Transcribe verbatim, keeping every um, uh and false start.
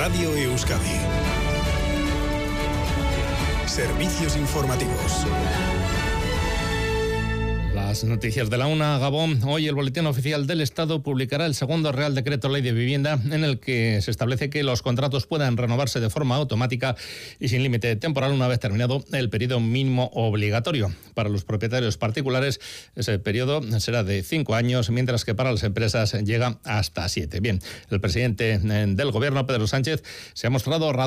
Radio Euskadi. Servicios informativos. Las noticias de la una, Gabón. Hoy el Boletín Oficial del Estado publicará el segundo Real Decreto Ley de Vivienda, en el que se establece que los contratos puedan renovarse de forma automática y sin límite temporal una vez terminado el periodo mínimo obligatorio. Para los propietarios particulares, ese periodo será de cinco años, mientras que para las empresas llega hasta siete. Bien, el presidente del Gobierno, Pedro Sánchez, se ha mostrado